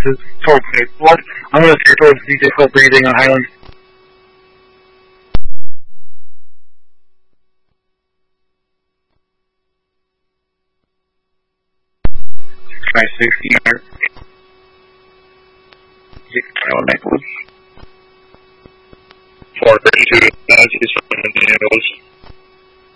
is towards Maplewood. I'm going to steer towards DJ Full Breathing on Highland. Try 60 yard. 6 mile Maplewood. 432, she's from Indianapolis.